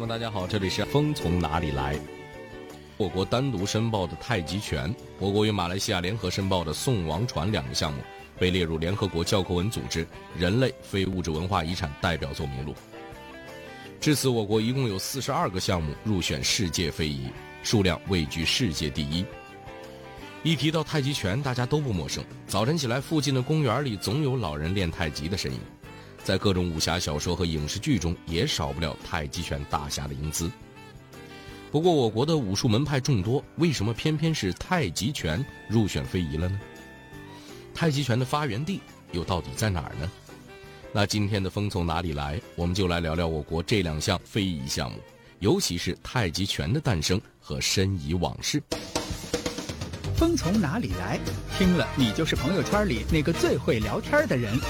们大家好，这里是风从哪里来。我国单独申报的太极拳，我国与马来西亚联合申报的宋王传两个项目被列入联合国教科文组织人类非物质文化遗产代表作名录。至此，我国一共有42个项目入选世界非遗，数量位居世界第一。一提到太极拳，大家都不陌生，早晨起来附近的公园里总有老人练太极的身影，在各种武侠小说和影视剧中也少不了太极拳大侠的英姿。不过我国的武术门派众多，为什么偏偏是太极拳入选非遗了呢？太极拳的发源地又到底在哪儿呢？那今天的风从哪里来，我们就来聊聊我国这两项非遗项目，尤其是太极拳的诞生和申遗往事。 风从哪里来？听了你就是朋友圈里那个最会聊天的人。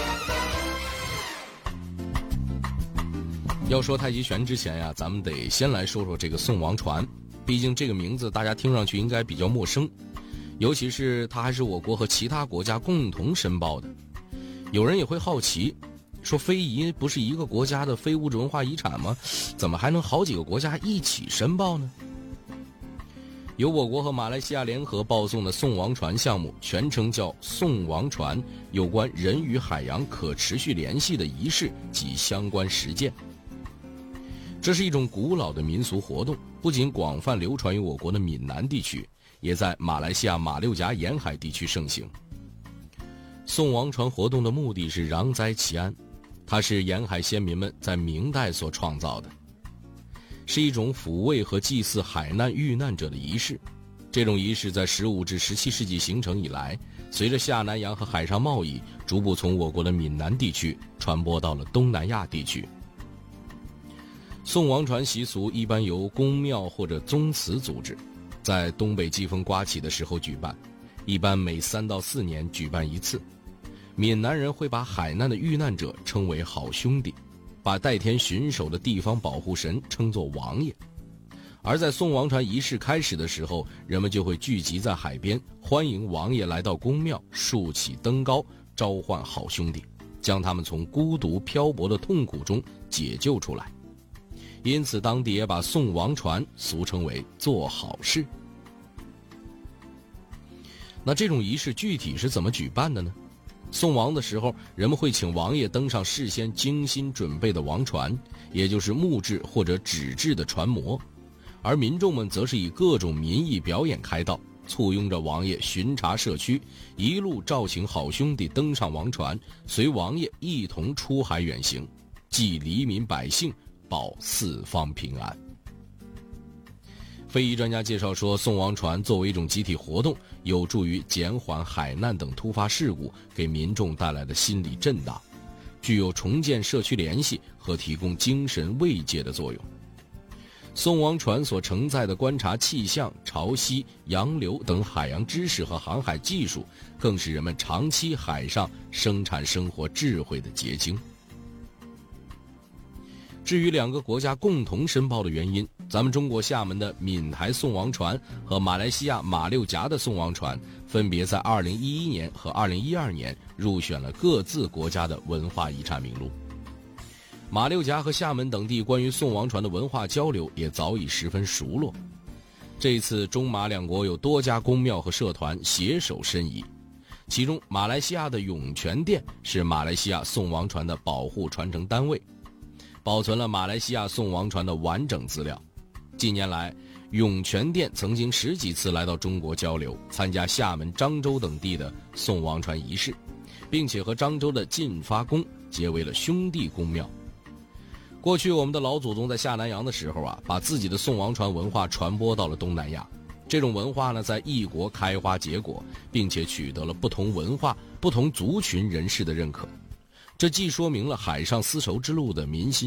要说太极拳之前呀，咱们得先来说说这个宋王传，毕竟这个名字大家听上去应该比较陌生，尤其是它还是我国和其他国家共同申报的。有人也会好奇，说非遗不是一个国家的非物质文化遗产吗？怎么还能好几个国家一起申报呢？由我国和马来西亚联合报送的宋王传项目，全称叫宋王传有关人与海洋可持续联系的仪式及相关实践。这是一种古老的民俗活动，不仅广泛流传于我国的闽南地区，也在马来西亚马六甲沿海地区盛行。宋王传活动的目的是攘灾祈安，它是沿海先民们在明代所创造的，是一种抚慰和祭祀海难遇难者的仪式。这种仪式在15至17世纪形成以来，随着下南洋和海上贸易，逐步从我国的闽南地区传播到了东南亚地区。宋王传习俗一般由宫庙或者宗祠组织，在东北季风刮起的时候举办，一般每3到4年举办一次。闽南人会把海难的遇难者称为好兄弟，把代天巡守的地方保护神称作王爷。而在宋王传仪式开始的时候，人们就会聚集在海边，欢迎王爷来到宫庙，竖起灯篙，召唤好兄弟，将他们从孤独漂泊的痛苦中解救出来。因此当地也把宋王传俗称为做好事。那这种仪式具体是怎么举办的呢？送王的时候，人们会请王爷登上事先精心准备的王船，也就是木质或者纸质的船舶，而民众们则是以各种民艺表演开道，簇拥着王爷巡查社区，一路召请好兄弟登上王船，随王爷一同出海远行，济黎民百姓，保四方平安。非遗专家介绍说，送王船作为一种集体活动，有助于减缓海难等突发事故给民众带来的心理震荡，具有重建社区联系和提供精神慰藉的作用。送王船所承载的观察气象、潮汐、洋流等海洋知识和航海技术，更是人们长期海上生产生活智慧的结晶。至于两个国家共同申报的原因，咱们中国厦门的闽台宋王传和马来西亚马六甲的宋王传分别在2011年和2012年入选了各自国家的文化遗产名录。马六甲和厦门等地关于宋王传的文化交流也早已十分熟络。这一次中马两国有多家宫庙和社团携手申遗，其中马来西亚的涌泉殿是马来西亚宋王传的保护传承单位，保存了马来西亚宋王传的完整资料。近年来，涌泉殿曾经10几次来到中国交流，参加厦门、漳州等地的宋王传仪式，并且和漳州的进发宫结为了兄弟宫庙。过去我们的老祖宗在下南洋的时候把自己的宋王传文化传播到了东南亚，这种文化呢，在异国开花结果，并且取得了不同文化、不同族群人士的认可。这既说明了海上丝绸之路的民心